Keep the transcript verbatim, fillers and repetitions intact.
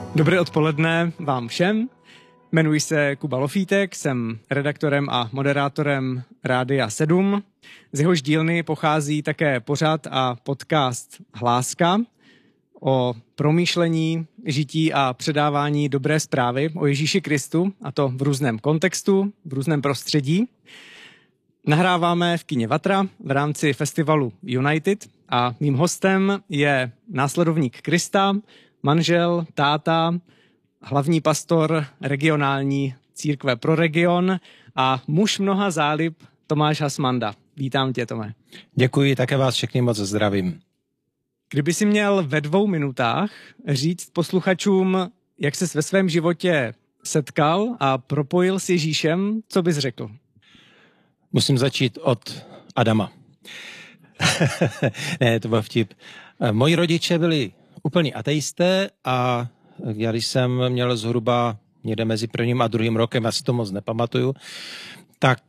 Dobré odpoledne vám všem. Jmenuji se Kuba Lofítek, jsem redaktorem a moderátorem Rádia sedm. Z jehož dílny pochází také pořad a podcast Hláska o promýšlení, žití a předávání dobré zprávy o Ježíši Kristu, a to v různém kontextu, v různém prostředí. Nahráváme v kině Vatra v rámci festivalu United a mým hostem je následovník Krista, manžel, táta, hlavní pastor regionální církve pro region a muž mnoha zálib Tomáš Hasmanda. Vítám tě, Tome. Děkuji, také vás všechny moc zdravím. Kdyby si měl ve dvou minutách říct posluchačům, jak ses ve svém životě setkal a propojil s Ježíšem, co bys řekl? Musím začít od Adama. Ne, to byl vtip. Moji rodiče byli úplní ateisté a já, když jsem měl zhruba někde mezi prvním a druhým rokem, já si to moc nepamatuju, tak